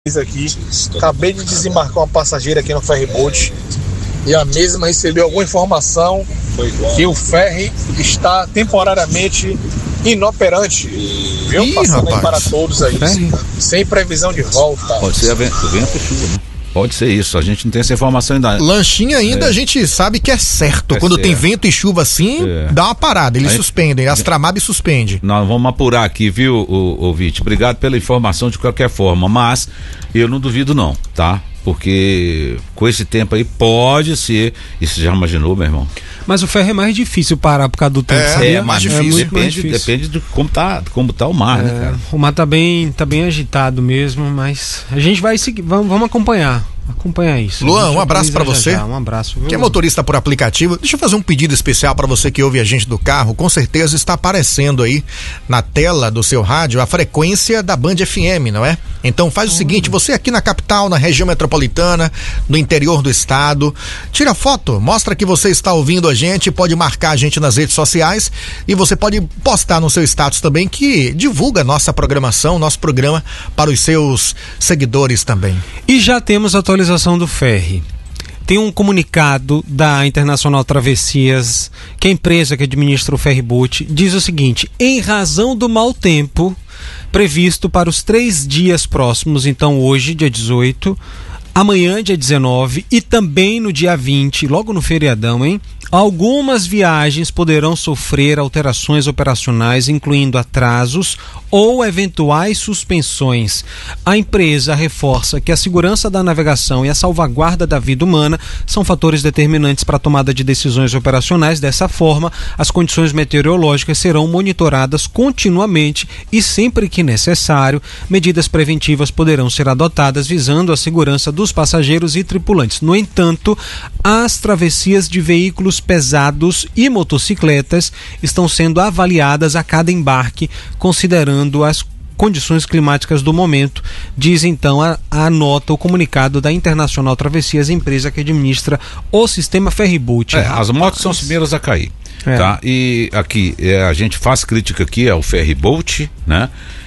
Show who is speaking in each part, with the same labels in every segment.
Speaker 1: aqui, acabei de desembarcar uma passageira aqui no ferryboat e a mesma recebeu alguma informação que o ferry está temporariamente inoperante, viu?
Speaker 2: Ih,
Speaker 1: passando aí
Speaker 2: rapaz.
Speaker 1: para todos aí, sem previsão de volta.
Speaker 3: Pode ser vento e chuva, né? Pode ser isso, a gente não tem essa informação ainda.
Speaker 2: Lanchinho ainda a gente sabe que é certo. Quando tem vento e chuva assim, dá uma parada, eles suspendem, as Tramab suspende.
Speaker 3: Nós vamos apurar aqui, viu, ouvinte? Obrigado pela informação de qualquer forma, mas eu não duvido não, tá? Porque com esse tempo aí pode ser. Isso já imaginou, meu irmão?
Speaker 4: Mas o ferro é mais difícil parar por causa do tempo, sabia?
Speaker 2: É mais difícil.
Speaker 4: Muito mais difícil.
Speaker 3: Depende de como tá o mar, né, cara?
Speaker 4: O mar tá bem agitado mesmo, mas a gente vai seguir, vamos acompanhar isso.
Speaker 2: Luan, um abraço pra você.
Speaker 4: Um abraço. Viu?
Speaker 2: Que é motorista por aplicativo, deixa eu fazer um pedido especial para você que ouve a gente do carro. Com certeza está aparecendo aí na tela do seu rádio a frequência da Band FM, não é? Então faz o seguinte, você aqui na capital, na região metropolitana, no interior do estado, tira foto, mostra que você está ouvindo a gente, pode marcar a gente nas redes sociais e você pode postar no seu status também, que divulga nossa programação, nosso programa para os seus seguidores também.
Speaker 4: E já temos a atualização do ferry. Tem um comunicado da Internacional Travessias, que é a empresa que administra o ferryboat, diz o seguinte: em razão do mau tempo previsto para os 3 dias próximos, então hoje, dia 18, amanhã, dia 19 e também no dia 20, logo no feriadão, hein? Algumas viagens poderão sofrer alterações operacionais, incluindo atrasos ou eventuais suspensões. A empresa reforça que a segurança da navegação e a salvaguarda da vida humana são fatores determinantes para a tomada de decisões operacionais. Dessa forma, as condições meteorológicas serão monitoradas continuamente e, sempre que necessário, medidas preventivas poderão ser adotadas visando a segurança dos passageiros e tripulantes. No entanto, as travessias de veículos pesados e motocicletas estão sendo avaliadas a cada embarque, considerando as condições climáticas do momento, diz então a nota, o comunicado da Internacional Travessias, empresa que administra o sistema ferryboat.
Speaker 3: As motos são as primeiras a cair, tá? E aqui, a gente faz crítica aqui ao ferryboat, né?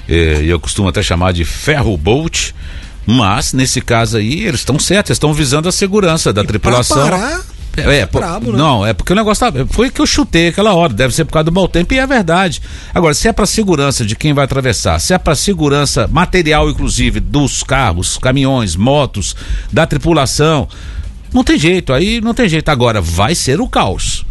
Speaker 3: Eu costumo até chamar de ferroboat, mas nesse caso aí eles estão certos, eles estão visando a segurança da tripulação.
Speaker 4: Brabo, né?
Speaker 3: Não, é porque o negócio foi que eu chutei aquela hora, deve ser por causa do mau tempo, e é verdade. Agora, se é para segurança de quem vai atravessar, se é para segurança material, inclusive, dos carros, caminhões, motos, da tripulação, não tem jeito, aí não tem jeito. Agora, vai ser o caos.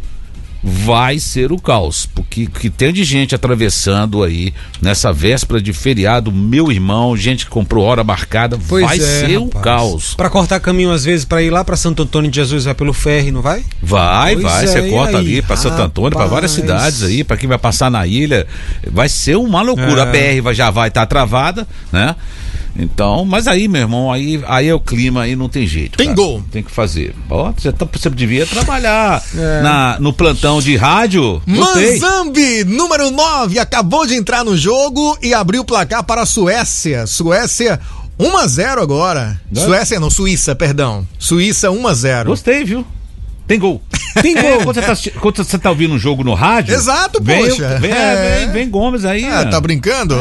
Speaker 3: Vai ser o caos, porque que tem de gente atravessando aí nessa véspera de feriado, meu irmão, gente que comprou hora marcada, vai ser o caos.
Speaker 4: Pra cortar caminho às vezes, pra ir lá pra Santo Antônio de Jesus, vai pelo ferry, não vai?
Speaker 3: Vai, você corta ali pra Santo Antônio, pra várias cidades aí, pra quem vai passar na ilha, vai ser uma loucura. A BR já vai estar travada, né? Então, mas aí, meu irmão, aí é o clima, aí não tem jeito.
Speaker 2: Tem gol.
Speaker 3: Tem que fazer. Você devia trabalhar no plantão de rádio.
Speaker 2: Manzambi, número 9, acabou de entrar no jogo e abriu o placar para a Suécia. Suécia 1-0 agora. Suíça, perdão. Suíça 1-0.
Speaker 3: Gostei, viu? Tem gol. Tem gol. Quando você tá ouvindo um jogo no rádio.
Speaker 2: Exato, poxa.
Speaker 3: Vem Gomes aí.
Speaker 2: Tá brincando?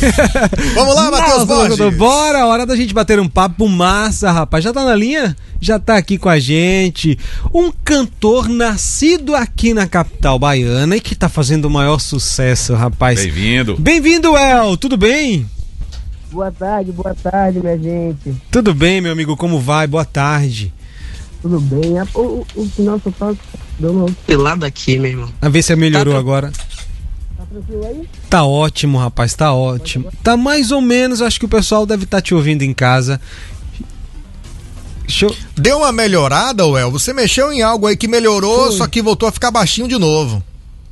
Speaker 2: Vamos lá, Matheus Borges.
Speaker 4: Bora, hora da gente bater um papo massa, rapaz. Já tá na linha? Já tá aqui com a gente. Um cantor nascido aqui na capital baiana e que tá fazendo o maior sucesso, rapaz.
Speaker 3: Bem-vindo.
Speaker 4: Bem-vindo, El. Tudo bem?
Speaker 5: Boa tarde, minha gente.
Speaker 4: Tudo bem, meu amigo? Como vai? Boa tarde.
Speaker 5: Tudo bem? O sinal só tá dando uma pelada aqui, meu irmão.
Speaker 4: A ver se melhorou agora.
Speaker 5: Tá tranquilo aí?
Speaker 4: Tá ótimo, rapaz, tá ótimo. Tá mais ou menos, acho que o pessoal deve estar te ouvindo em casa.
Speaker 2: Deu uma melhorada, Uel? Você mexeu em algo aí que melhorou, só que voltou a ficar baixinho de novo.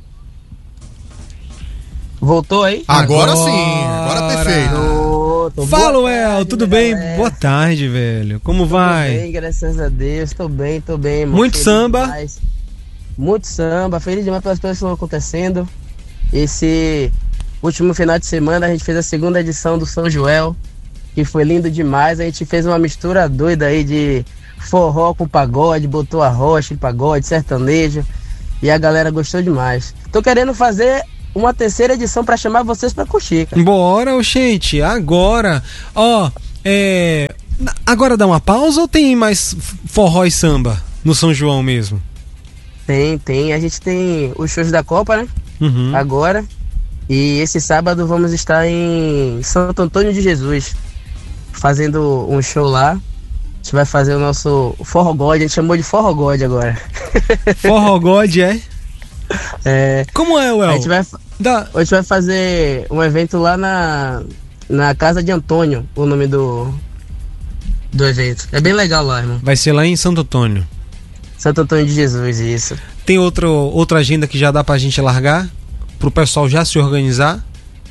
Speaker 5: Voltou aí?
Speaker 2: Agora sim, agora perfeito.
Speaker 4: Fala, Uel, tudo bem? Boa tarde, velho. Como vai?
Speaker 5: Tudo bem, graças a Deus. Tô bem, irmão.
Speaker 4: Muito samba?
Speaker 5: Demais. Muito samba, feliz demais pelas coisas que estão acontecendo. Esse último final de semana a gente fez a 2ª edição do São Joel, que foi lindo demais. A gente fez uma mistura doida aí de forró com pagode, botou a rocha em pagode, sertanejo, e a galera gostou demais. Tô querendo fazer uma 3ª edição pra chamar vocês pra curtir, cara.
Speaker 4: Bora, gente, agora. Ó, Agora dá uma pausa ou tem mais forró e samba no São João mesmo?
Speaker 5: Tem. A gente tem os shows da Copa, né?
Speaker 4: Uhum.
Speaker 5: Agora. E esse sábado vamos estar em Santo Antônio de Jesus, fazendo um show lá. A gente vai fazer o nosso Forró God, a gente chamou de Forró God agora.
Speaker 4: Forró God, é?
Speaker 5: É.
Speaker 4: Como é, Well?
Speaker 5: A gente vai fazer um evento lá na Casa de Antônio, o nome do evento. É bem legal lá, irmão.
Speaker 4: Vai ser lá em Santo Antônio.
Speaker 5: Santo Antônio de Jesus, isso.
Speaker 4: Tem outra agenda que já dá pra gente largar? Pro pessoal já se organizar?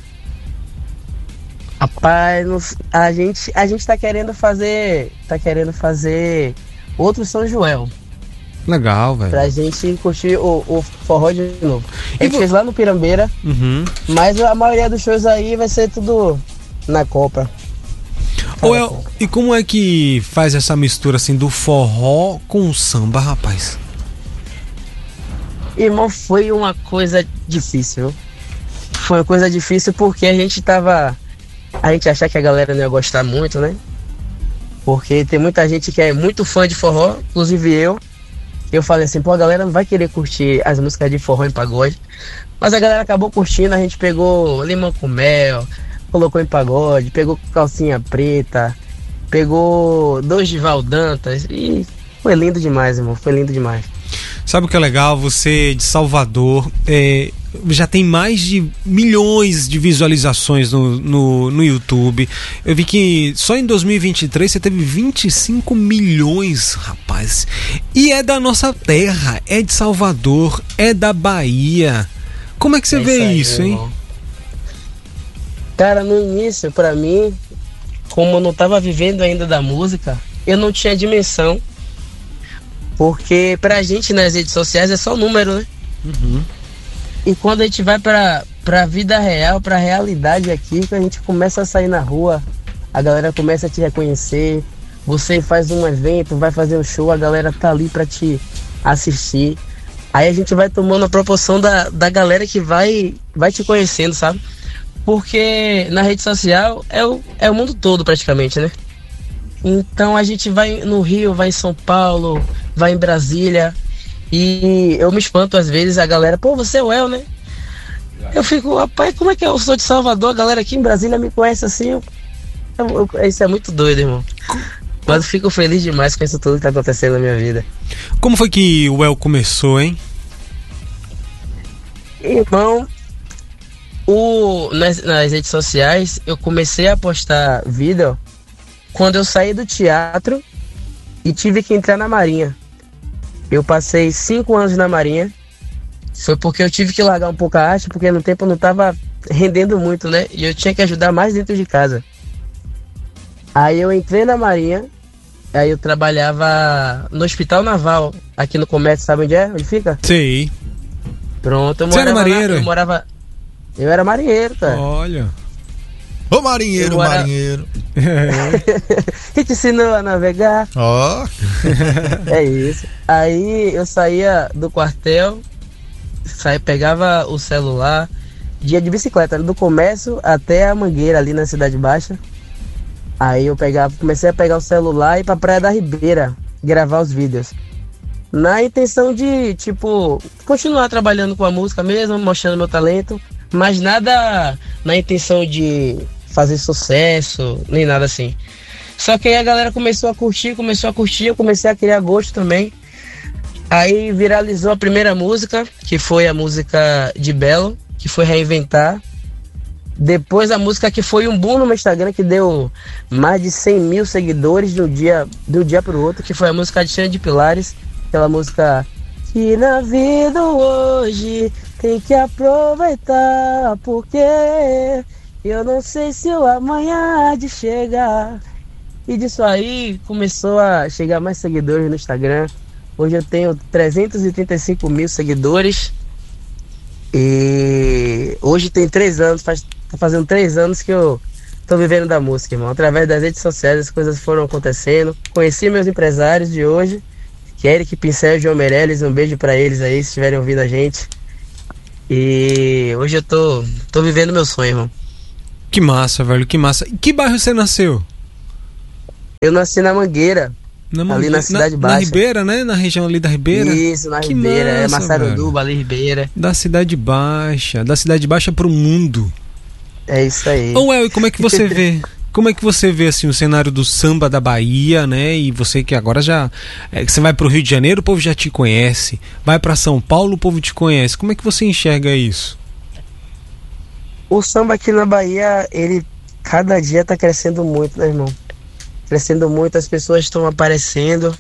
Speaker 5: Rapaz, a gente tá querendo fazer outro São Joel.
Speaker 4: Legal, velho.
Speaker 5: Pra gente curtir o forró de novo. A gente fez lá no Pirambeira, mas a maioria dos shows aí vai ser tudo na Copa.
Speaker 4: E como é que faz essa mistura assim do forró com o samba, rapaz?
Speaker 5: Irmão, foi uma coisa difícil. Foi uma coisa difícil porque a gente achava que a galera não ia gostar muito, né? Porque tem muita gente que é muito fã de forró, inclusive eu. Eu falei assim, a galera não vai querer curtir as músicas de forró em pagode. Mas a galera acabou curtindo, a gente pegou Limão com Mel, colocou em pagode, pegou Calcinha Preta, pegou Dorival Dantas e foi lindo demais, irmão, foi lindo demais.
Speaker 4: Sabe o que é legal? Você de Salvador já tem mais de milhões de visualizações no YouTube. Eu vi que só em 2023 você teve 25 milhões, rapaz. E é da nossa terra, é de Salvador, é da Bahia. Como é que você vê isso, hein?
Speaker 5: Irmão. Cara, no início, pra mim, como eu não tava vivendo ainda da música, eu não tinha dimensão. Porque pra gente nas redes sociais é só número, né? E quando a gente vai pra vida real, pra realidade aqui, que a gente começa a sair na rua, a galera começa a te reconhecer, você faz um evento, vai fazer um show, a galera tá ali pra te assistir. Aí a gente vai tomando a proporção da galera que vai te conhecendo, sabe? Porque na rede social é o mundo todo praticamente, né? Então a gente vai no Rio, vai em São Paulo, vai em Brasília e eu me espanto às vezes, a galera, você é o El, né? Eu fico, rapaz, como é que eu sou de Salvador, a galera aqui em Brasília me conhece assim? Isso é muito doido, irmão. Mas eu fico feliz demais com isso tudo que tá acontecendo na minha vida.
Speaker 4: Como foi que o El começou, hein?
Speaker 5: Irmão, nas redes sociais eu comecei a postar vídeo quando eu saí do teatro e tive que entrar na Marinha. Eu passei 5 anos na Marinha. Foi porque eu tive que largar um pouco a arte, porque no tempo eu não estava rendendo muito, né? E eu tinha que ajudar mais dentro de casa. Aí eu entrei na Marinha, aí eu trabalhava no Hospital Naval, aqui no Comércio, sabe onde é? Onde fica?
Speaker 4: Sei.
Speaker 5: Pronto,
Speaker 4: Você era marinheiro?
Speaker 5: Eu era marinheiro, cara.
Speaker 4: Olha.
Speaker 2: Ô marinheiro, marinheiro.
Speaker 5: Que te ensinou a navegar.
Speaker 2: Ó.
Speaker 5: É isso. Aí eu saía do quartel, pegava o celular, dia de bicicleta, do Comércio até a Mangueira, ali na Cidade Baixa. Aí eu comecei a pegar o celular e ir pra Praia da Ribeira, gravar os vídeos. Na intenção de, continuar trabalhando com a música mesmo, mostrando meu talento, mas nada na intenção de fazer sucesso, nem nada assim. Só que aí a galera começou a curtir, eu comecei a criar gosto também. Aí viralizou a primeira música, que foi a música de Belo, que foi Reinventar. Depois a música que foi um boom no meu Instagram, que deu mais de 100 mil seguidores de um dia pro outro, que foi a música de Xande de Pilares, aquela música que na vida hoje tem que aproveitar, porque eu não sei se o amanhã há de chegar. E disso aí começou a chegar mais seguidores no Instagram. Hoje eu tenho 335 mil seguidores. E hoje tem 3 anos, tá fazendo 3 anos que eu tô vivendo da música, irmão. Através das redes sociais as coisas foram acontecendo. Conheci meus empresários de hoje, que é Eric Pincel e João Meirelles. Um beijo pra eles aí, se estiverem ouvindo a gente. E hoje eu tô vivendo meu sonho, irmão.
Speaker 4: Que massa, velho, que massa. Em que bairro você nasceu?
Speaker 5: Eu nasci na Mangueira. Ali na Cidade Baixa.
Speaker 4: Na Ribeira, né? Na região ali da Ribeira.
Speaker 5: Isso, na Ribeira. Massaranduba, ali Ribeira.
Speaker 4: Da Cidade Baixa pro mundo.
Speaker 5: É isso aí.
Speaker 4: Ô, El, e como é que você vê? Como é que você vê assim o cenário do samba da Bahia, né? E você que agora você vai pro Rio de Janeiro, o povo já te conhece. Vai para São Paulo, o povo te conhece. Como é que você enxerga isso?
Speaker 5: O samba aqui na Bahia, ele cada dia tá crescendo muito, né, irmão? Crescendo muito, as pessoas estão aparecendo,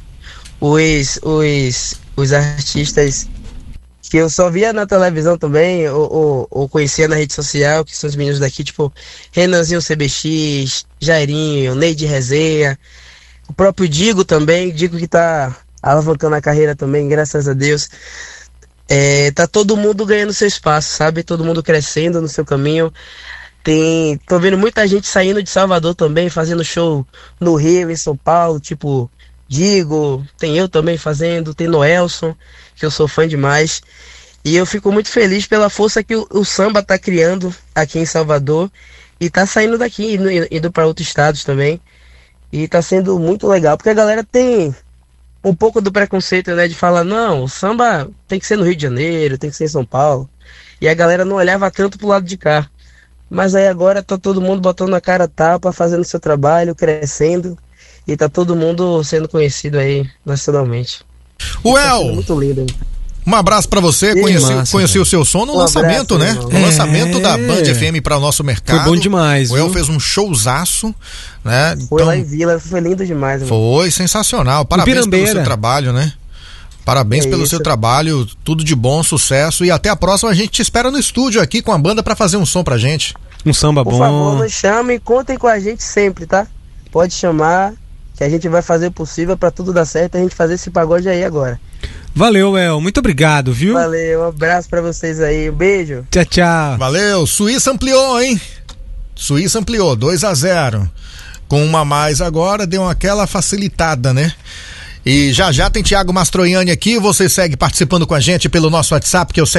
Speaker 5: os artistas que eu só via na televisão também, ou conhecia na rede social, que são os meninos daqui, tipo Renanzinho CBX, Jairinho, Neide Resenha, o próprio Digo também, Digo que tá alavancando a carreira também, graças a Deus. Tá todo mundo ganhando seu espaço, sabe? Todo mundo crescendo no seu caminho. Tô vendo muita gente saindo de Salvador também, fazendo show no Rio, em São Paulo, tipo Digo, tem eu também fazendo, tem Noelson, que eu sou fã demais. E eu fico muito feliz pela força que o samba tá criando aqui em Salvador e tá saindo daqui, indo para outros estados também. E tá sendo muito legal, porque a galera tem um pouco do preconceito, né, de falar, não, o samba tem que ser no Rio de Janeiro, tem que ser em São Paulo. E a galera não olhava tanto pro lado de cá. Mas aí agora tá todo mundo botando a cara a tapa, fazendo seu trabalho, crescendo, e tá todo mundo sendo conhecido aí nacionalmente.
Speaker 2: Well,
Speaker 5: tá muito lindo.
Speaker 2: Um abraço pra você, conheci o seu som no lançamento, né? No lançamento da Band FM para o nosso mercado.
Speaker 4: Foi bom demais.
Speaker 2: O El fez um showzaço, né?
Speaker 5: Foi lá em Vila, foi lindo demais.
Speaker 2: Foi sensacional, parabéns pelo seu trabalho, né? Parabéns pelo seu trabalho, tudo de bom, sucesso, e até a próxima. A gente te espera no estúdio aqui com a banda pra fazer um som pra gente.
Speaker 4: Um samba bom.
Speaker 5: Por favor, nos chamem e contem com a gente sempre, tá? Pode chamar, que a gente vai fazer o possível pra tudo dar certo, a gente fazer esse pagode aí agora.
Speaker 4: Valeu, El, muito obrigado, viu?
Speaker 5: Valeu, um abraço pra vocês aí, um beijo.
Speaker 4: Tchau, tchau.
Speaker 2: Valeu, Suíça ampliou, hein? Suíça ampliou, 2-0. Com uma a mais agora, deu aquela facilitada, né? E já tem Thiago Mastroianni aqui, você segue participando com a gente pelo nosso WhatsApp, que é o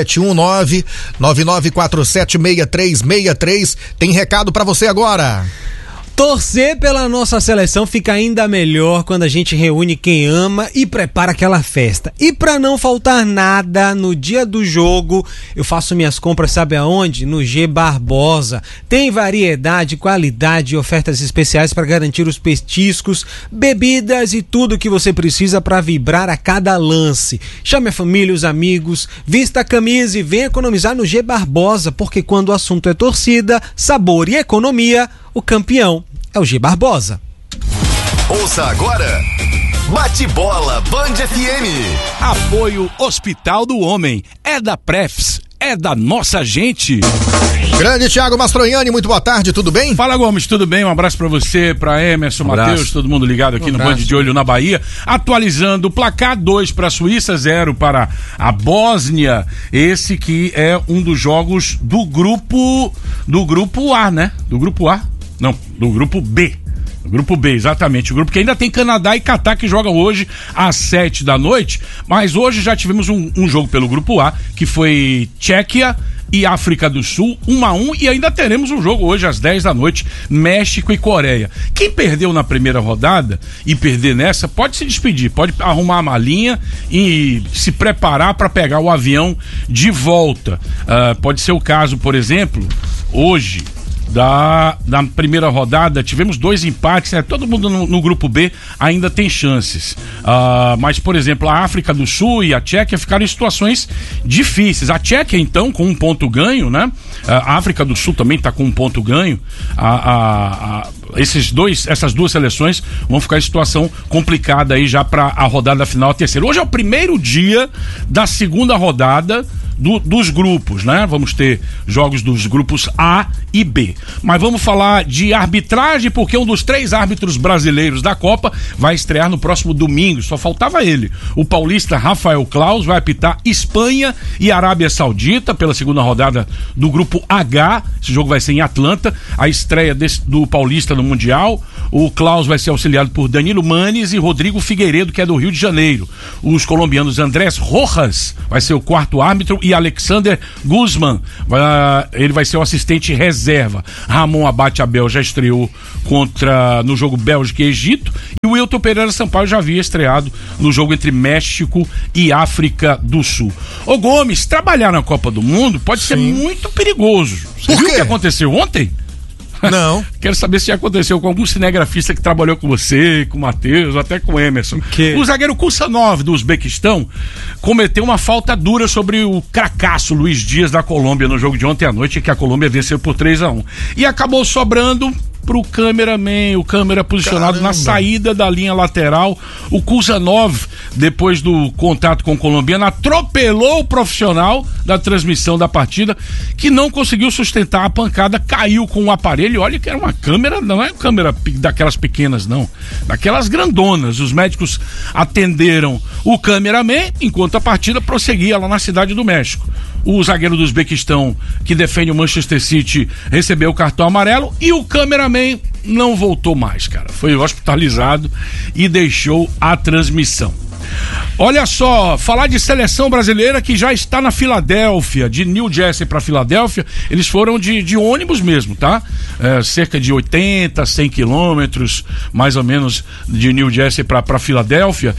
Speaker 2: 719-9947-6363. Tem recado pra você agora.
Speaker 4: Torcer pela nossa seleção fica ainda melhor quando a gente reúne quem ama e prepara aquela festa. E pra não faltar nada no dia do jogo, eu faço minhas compras, sabe aonde? No G Barbosa. Tem variedade, qualidade e ofertas especiais para garantir os petiscos, bebidas e tudo que você precisa para vibrar a cada lance. Chame a família, os amigos, vista a camisa e venha economizar no G Barbosa, porque quando o assunto é torcida, sabor e economia, o campeão é o G Barbosa.
Speaker 6: Ouça agora Bate-Bola Band FM.
Speaker 7: Apoio Hospital do Homem. É da Prefs, é da nossa gente.
Speaker 2: Grande Thiago Mastroianni, muito boa tarde, tudo bem?
Speaker 3: Fala, Gomes, tudo bem? Um abraço pra você, pra Emerson, Matheus, todo mundo ligado aqui no Band de Olho na Bahia. Atualizando o placar: 2 para a Suíça, 0 para a Bósnia. Esse que é um dos jogos do grupo A, né? Do grupo A? Não, do grupo B. O grupo B, exatamente. O grupo que ainda tem Canadá e Catar, que jogam hoje às 7 da noite. Mas hoje já tivemos um jogo pelo grupo A, que foi Tchequia e África do Sul, 1-1, e ainda teremos um jogo hoje às 10 da noite, México e Coreia. Quem perdeu na primeira rodada e perder nessa, pode se despedir, pode arrumar a malinha e se preparar para pegar o avião de volta. Pode ser o caso, por exemplo, hoje, da primeira rodada, tivemos 2 empates, né? Todo mundo no grupo B ainda tem chances, mas, por exemplo, a África do Sul e a Tchequia ficaram em situações difíceis. A Tchequia, então, com 1 ponto ganho, né? A África do Sul também está com 1 ponto ganho. Essas 2 seleções vão ficar em situação complicada aí já para a rodada final, a terceira. Hoje é o primeiro dia da segunda rodada dos grupos, né? Vamos ter jogos dos grupos A e B. Mas vamos falar de arbitragem, porque um dos 3 árbitros brasileiros da Copa vai estrear no próximo domingo. Só faltava ele. O paulista Rafael Claus vai apitar Espanha e Arábia Saudita pela segunda rodada do grupo H. Esse jogo vai ser em Atlanta. A estreia do paulista
Speaker 7: no Mundial. O Klaus vai ser auxiliado por Danilo Manes e Rodrigo Figueiredo, que é do Rio de Janeiro. Os colombianos Andrés Rojas vai ser o quarto árbitro e Alexander Guzman, ele vai ser o assistente reserva. Ramon Abate Abel já estreou no jogo Bélgica e Egito, e o Wilton Pereira Sampaio já havia estreado no jogo entre México e África do Sul. Ô Gomes, trabalhar na Copa do Mundo pode ser muito perigoso. Você viu o que aconteceu ontem?
Speaker 2: Não.
Speaker 7: Quero saber se aconteceu com algum cinegrafista que trabalhou com você, com o Matheus, até com o Emerson. O zagueiro Kusanov do Uzbequistão cometeu uma falta dura sobre o cracaço Luiz Dias da Colômbia no jogo de ontem à noite, que a Colômbia venceu por 3-1. E acabou sobrando pro cameraman, o câmera posicionado na saída da linha lateral. O Kusanov, depois do contato com o colombiano, atropelou o profissional da transmissão da partida, que não conseguiu sustentar a pancada, caiu com o aparelho. Olha que era uma câmera, não é câmera daquelas pequenas não, daquelas grandonas. Os médicos atenderam o cameraman enquanto a partida prosseguia lá na Cidade do México. O zagueiro do Uzbequistão, que defende o Manchester City, recebeu o cartão amarelo e o cameraman não voltou mais, cara. Foi hospitalizado e deixou a transmissão. Olha só, falar de seleção brasileira que já está na Filadélfia, de New Jersey para Filadélfia. Eles foram de ônibus mesmo, tá? Cerca de 80, 100 quilômetros, mais ou menos, de New Jersey para Filadélfia.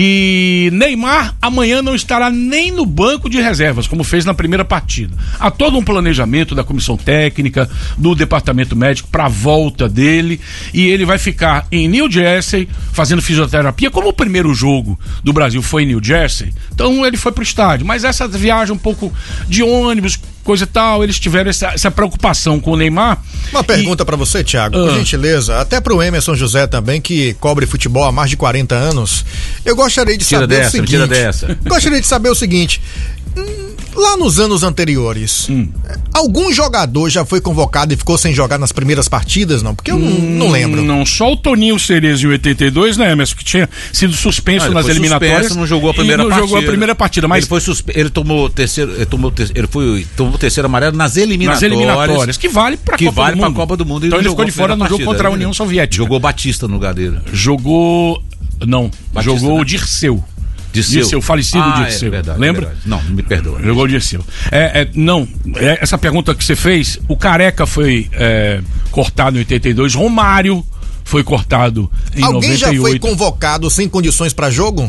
Speaker 7: E Neymar amanhã não estará nem no banco de reservas, como fez na primeira partida. Há todo um planejamento da comissão técnica, do departamento médico para a volta dele, e ele vai ficar em New Jersey fazendo fisioterapia. Como o primeiro jogo do Brasil foi em New Jersey, então ele foi pro estádio, mas essa viagem um pouco de ônibus, coisa e tal, eles tiveram essa preocupação com o Neymar.
Speaker 2: Uma pergunta pra você, Thiago, por gentileza, até pro Emerson José também, que cobre futebol há mais de 40 anos, eu gostaria de saber o seguinte. Gostaria de saber o seguinte, lá nos anos anteriores, algum jogador já foi convocado e ficou sem jogar nas primeiras partidas, não? Porque eu não lembro.
Speaker 7: Não, só o Toninho Cerezo em 82, né, Emerson, que tinha sido suspenso nas eliminatórias.
Speaker 3: Não jogou a primeira partida.
Speaker 7: Mas
Speaker 3: ele tomou o terceiro amarelo nas eliminatórias.
Speaker 7: Que vale pra
Speaker 3: Copa do Mundo.
Speaker 7: Então ele ficou de fora no jogo contra a União Soviética.
Speaker 3: Jogou Batista no lugar dele.
Speaker 7: Jogou o Dirceu. Dirceu, falecido Dirceu.
Speaker 3: Verdade,
Speaker 7: lembra?
Speaker 3: Verdade. Não, me perdoa.
Speaker 7: Jogou o Dirceu. Essa pergunta que você fez, o Careca foi cortado em 82, Romário foi cortado em 98.
Speaker 2: Alguém já foi convocado sem condições para jogo?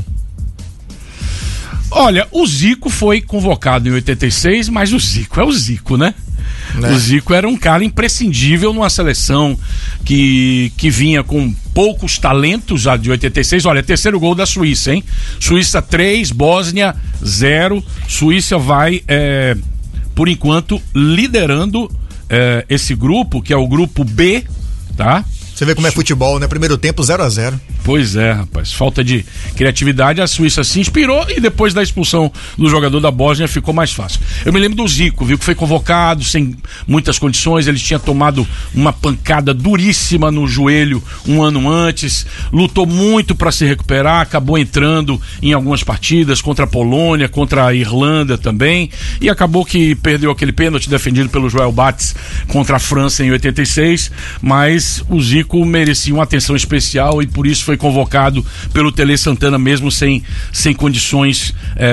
Speaker 7: Olha, o Zico foi convocado em 86, mas o Zico é o Zico, né? O Zico era um cara imprescindível numa seleção que vinha com poucos talentos já de 86. Olha, terceiro gol da Suíça, hein? Suíça 3, Bósnia 0. Suíça vai, por enquanto, liderando esse grupo, que é o grupo B, tá?
Speaker 2: Você vê como é futebol, né? Primeiro tempo 0-0.
Speaker 7: Pois é, rapaz. Falta de criatividade. A Suíça se inspirou e depois da expulsão do jogador da Bósnia ficou mais fácil. Eu me lembro do Zico, viu? Que foi convocado sem muitas condições. Ele tinha tomado uma pancada duríssima no joelho um ano antes. Lutou muito para se recuperar. Acabou entrando em algumas partidas contra a Polônia, contra a Irlanda também. E acabou que perdeu aquele pênalti defendido pelo Joel Bates contra a França em 86. Mas o Zico merecia uma atenção especial e por isso foi convocado pelo Tele Santana mesmo sem condições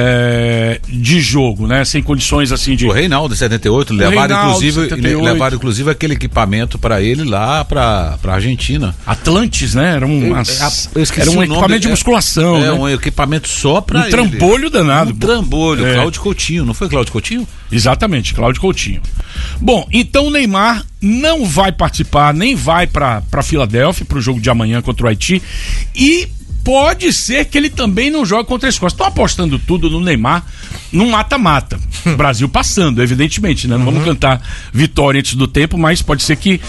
Speaker 7: de jogo, né? Sem condições assim de...
Speaker 3: O Reinaldo, em 78, levaram inclusive aquele equipamento para ele lá pra Argentina.
Speaker 7: Atlantis, né? Era um equipamento de musculação, né?
Speaker 3: Um equipamento só pra ele.
Speaker 7: Trambolho danado.
Speaker 3: Trambolho, Cláudio Coutinho, não foi Cláudio Coutinho?
Speaker 7: Exatamente, Cláudio Coutinho. Bom, então o Neymar não vai participar, nem vai para Filadélfia, para o jogo de amanhã contra o Haiti, e pode ser que ele também não jogue contra a Escócia. Estão apostando tudo no Neymar, num mata-mata. Brasil passando, evidentemente, né? Não vamos cantar vitória antes do tempo, mas pode ser que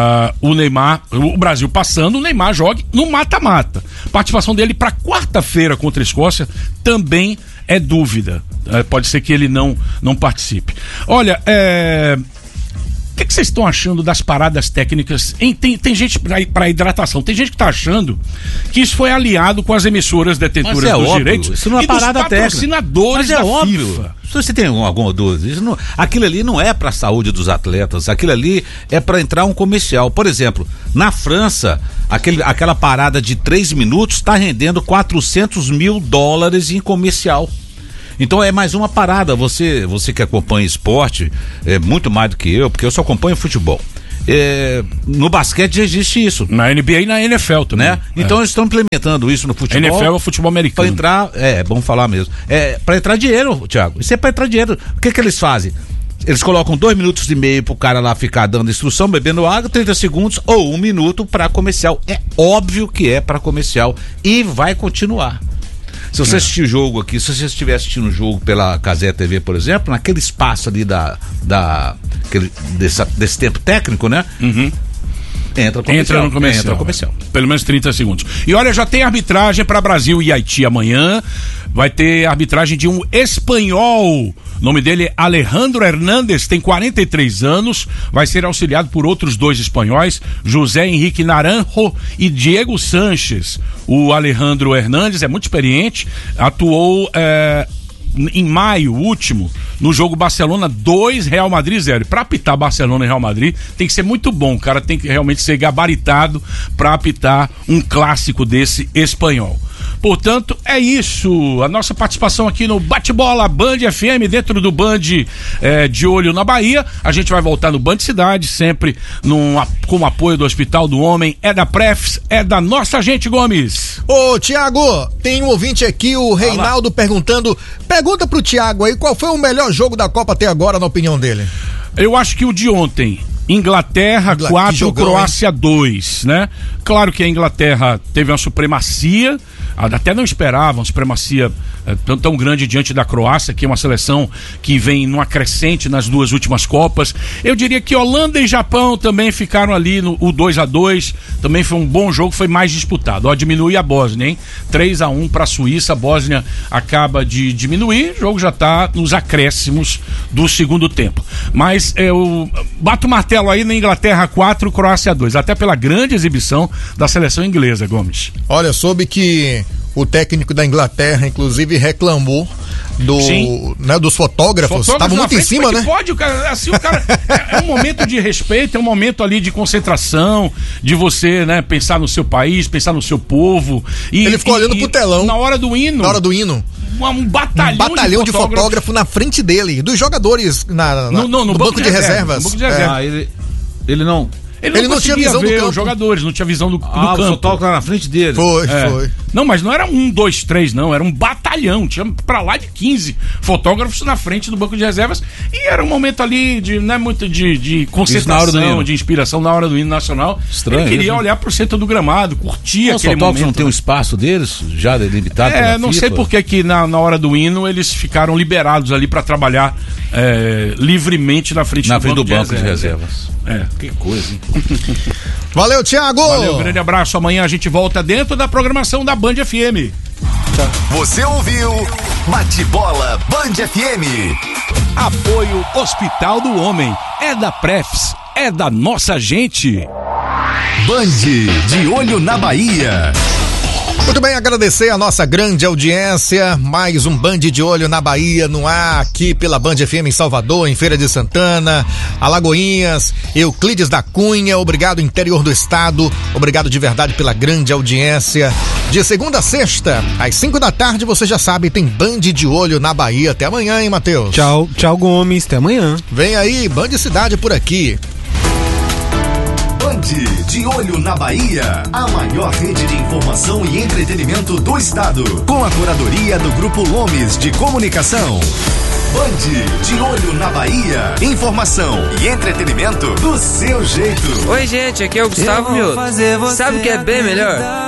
Speaker 7: o Brasil passando, o Neymar jogue no mata-mata. Participação dele para quarta-feira contra a Escócia também é dúvida. Pode ser que ele não participe. Olha, o que vocês estão achando das paradas técnicas? Tem gente para hidratação, tem gente que está achando que isso foi aliado com as emissoras detentoras dos direitos
Speaker 3: isso não é
Speaker 7: e
Speaker 3: parada
Speaker 7: dos patrocinadores da FIFA.
Speaker 3: Se você tem alguma dúvida, aquilo ali não é para a saúde dos atletas, aquilo ali é para entrar um comercial. Por exemplo, na França, aquela parada de 3 minutos está rendendo $400 mil em comercial. Então é mais uma parada. Você que acompanha esporte, é muito mais do que eu, porque eu só acompanho futebol. No basquete já existe isso.
Speaker 7: Na NBA e na NFL também.
Speaker 3: Né? Então eles estão implementando isso no futebol.
Speaker 7: NFL é o futebol americano.
Speaker 3: Para entrar, vamos falar mesmo. Para entrar dinheiro, Thiago. Isso é para entrar dinheiro. O que eles fazem? Eles colocam 2 minutos e meio pro cara lá ficar dando instrução, bebendo água, 30 segundos ou 1 minuto para comercial. É óbvio que é para comercial e vai continuar. Se você assistir o jogo aqui, se você estiver assistindo o jogo pela Cazé TV, por exemplo, naquele espaço ali desse tempo técnico, né?
Speaker 7: Uhum.
Speaker 3: Entra no comercial.
Speaker 7: Pelo menos 30 segundos. E olha, já tem arbitragem para Brasil e Haiti amanhã. Vai ter arbitragem de um espanhol. O nome dele é Alejandro Hernández, tem 43 anos. Vai ser auxiliado por outros 2 espanhóis, José Henrique Naranjo e Diego Sanches. O Alejandro Hernández é muito experiente, atuou em maio último no jogo Barcelona 2, Real Madrid 0. Para apitar Barcelona e Real Madrid tem que ser muito bom, o cara tem que realmente ser gabaritado para apitar um clássico desse espanhol. Portanto, é isso. A nossa participação aqui no Bate-Bola Band FM, dentro do Band de Olho na Bahia. A gente vai voltar no Band Cidade, sempre com o apoio do Hospital do Homem. É da Prefs, é da nossa gente, Gomes.
Speaker 2: Ô, Tiago, tem um ouvinte aqui, o Reinaldo, perguntando. Pergunta pro Tiago aí, qual foi o melhor jogo da Copa até agora, na opinião dele?
Speaker 7: Eu acho que o de ontem. Inglaterra 4, Croácia 2, né? Claro que a Inglaterra teve uma supremacia, até não esperava uma supremacia tão grande diante da Croácia, que é uma seleção que vem numa crescente nas 2 últimas Copas. Eu diria que Holanda e Japão também ficaram ali no 2-2, também foi um bom jogo, foi mais disputado. Diminui a Bósnia, hein? 3-1 para a Suíça, a Bósnia acaba de diminuir, o jogo já está nos acréscimos do segundo tempo. Mas eu bato o martelo aí na Inglaterra 4, Croácia 2, até pela grande exibição da seleção inglesa, Gomes.
Speaker 2: Olha, soube que o técnico da Inglaterra, inclusive, reclamou dos fotógrafos. Estavam muito em cima, né?
Speaker 7: Pode, o cara, assim, o cara é um momento de respeito, é um momento ali de concentração, de você, né, pensar no seu país, pensar no seu povo.
Speaker 2: Ele ficou olhando pro telão.
Speaker 7: Na hora do hino. Um batalhão de fotógrafo
Speaker 2: na frente dele, dos jogadores no banco de reservas.
Speaker 7: No banco de reservas.
Speaker 2: Ele não tinha visão
Speaker 7: ver
Speaker 2: do campo.
Speaker 7: Os jogadores, não tinha visão do campo.
Speaker 3: O fotógrafo lá na frente dele.
Speaker 2: Foi.
Speaker 7: Não, mas não era 1, 2, 3, não. Era um batalhão. Tinha pra lá de 15 fotógrafos na frente do banco de reservas. E era um momento ali muito de concentração, de inspiração na hora do hino nacional.
Speaker 3: Estranho.
Speaker 7: Ele queria olhar pro centro do gramado, curtir aquele momento. Os fotógrafos
Speaker 3: não tem um espaço deles já delimitado pela
Speaker 7: não
Speaker 3: FIFA?
Speaker 7: Sei por que na hora do hino eles ficaram liberados ali pra trabalhar livremente na frente
Speaker 3: do banco de reservas. Que coisa, hein?
Speaker 2: Valeu, Thiago!
Speaker 7: Valeu, grande abraço. Amanhã a gente volta dentro da programação da Band FM.
Speaker 6: Você ouviu Bate-Bola Band FM.
Speaker 7: Apoio Hospital do Homem. É da Prefs, é da nossa gente.
Speaker 6: Band de Olho na Bahia.
Speaker 2: Muito bem, agradecer a nossa grande audiência, mais um Band de Olho na Bahia no ar, aqui pela Band FM em Salvador, em Feira de Santana, Alagoinhas, Euclides da Cunha, obrigado interior do estado, obrigado de verdade pela grande audiência. De segunda a sexta, às 5 da tarde, você já sabe, tem Band de Olho na Bahia. Até amanhã, hein, Matheus?
Speaker 4: Tchau, Gomes, até amanhã.
Speaker 2: Vem aí, Band Cidade por aqui.
Speaker 6: Band de Olho na Bahia, a maior rede de informação e entretenimento do estado, com a curadoria do Grupo Lomes de Comunicação. Band de Olho na Bahia, informação e entretenimento do seu jeito.
Speaker 8: Oi, gente, aqui é o Gustavo Mioto. Sabe o que é bem melhor?